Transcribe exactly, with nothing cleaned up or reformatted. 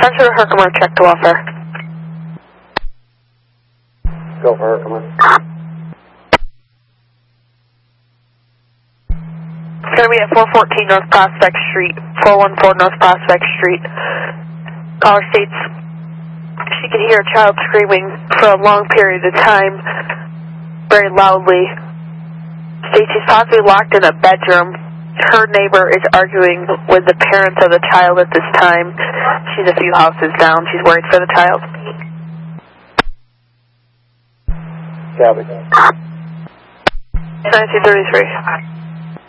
Transfer to Herkimer, check to welfare. Go for Herkimer. It's going to be at four fourteen North Prospect Street, four one four North Prospect Street. Caller states she could hear a child screaming for a long period of time, very loudly. States she's possibly locked in a bedroom. Her neighbor is arguing with the parents of the child at this time. She's a few houses down. She's worried for the child. Copy. nineteen thirty-three.